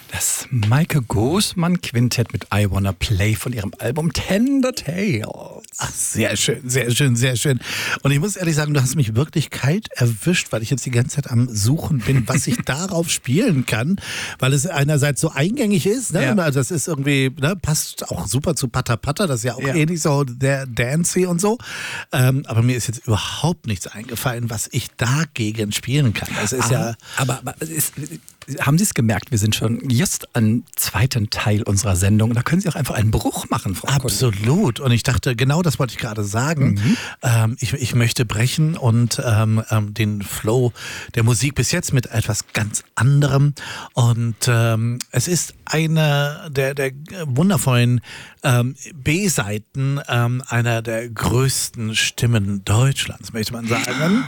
Das Maike Großmann Quintett mit I Wanna Play von ihrem Album Tender Tales. Ach, sehr schön, sehr schön, sehr schön. Und ich muss ehrlich sagen, du hast mich wirklich kalt erwischt, weil ich jetzt die ganze Zeit am Suchen bin, was ich darauf spielen kann, weil es einerseits so eingängig ist, ne? Ja. Also das ist irgendwie, ne? Passt auch super zu Pata Pata, das ist ja auch ähnlich so der Dancy und so. Aber mir ist jetzt überhaupt nichts eingefallen, was ich dagegen spielen kann. Das ist Aber haben Sie es gemerkt, wir sind schon just am zweiten Teil unserer Sendung. Da können Sie auch einfach einen Bruch machen, Frau Kollegin. Absolut. Und ich dachte, genau das wollte ich gerade sagen. Ich möchte brechen und den Flow der Musik bis jetzt mit etwas ganz anderem. Und es ist eine der wundervollen B-Seiten einer der größten Stimmen Deutschlands, möchte man sagen.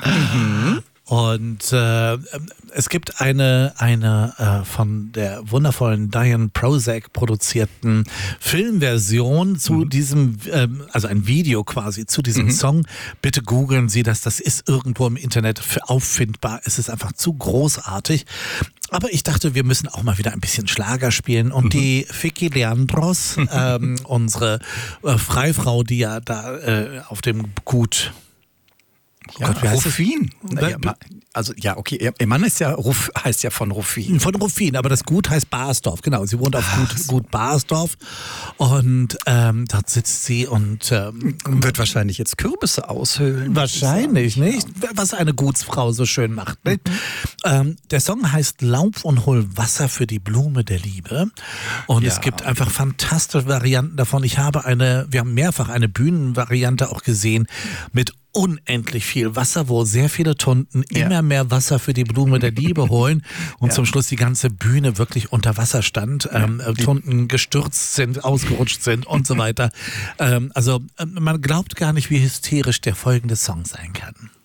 Und es gibt eine von der wundervollen Diane Prozac produzierten Filmversion zu diesem, also ein Video quasi zu diesem Song. Bitte googeln Sie das, das ist irgendwo im Internet auffindbar. Es ist einfach zu großartig. Aber ich dachte, wir müssen auch mal wieder ein bisschen Schlager spielen. Und die Vicky Leandros, unsere Freifrau, die ja da auf dem Gut... Ja, Gott, wie heißt Rufin. Ihr Mann ist heißt ja von Rufin. Von Rufin, aber das Gut heißt Barsdorf, genau. Sie wohnt auf Gut Barsdorf und dort sitzt sie und wird wahrscheinlich jetzt Kürbisse aushöhlen. Wahrscheinlich, nicht? Was eine Gutsfrau so schön macht. Nicht? Der Song heißt Laub und hol Wasser für die Blume der Liebe und es gibt einfach fantastische Varianten davon. Wir haben mehrfach eine Bühnenvariante auch gesehen mit unendlich viel Wasser, wo sehr viele Tunden immer mehr Wasser für die Blume der Liebe holen und zum Schluss die ganze Bühne wirklich unter Wasser stand, Tunden gestürzt sind, ausgerutscht sind und so weiter. Also man glaubt gar nicht, wie hysterisch der folgende Song sein kann.